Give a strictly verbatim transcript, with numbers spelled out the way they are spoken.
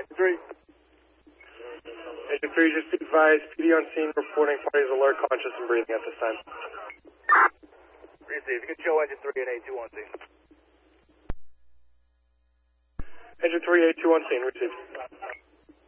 three. Engine three, just be advised, P D on scene reporting parties alert, conscious and breathing at this time. Receive. You can show engine three and eight two on scene. Engine three, eight two on scene, receive.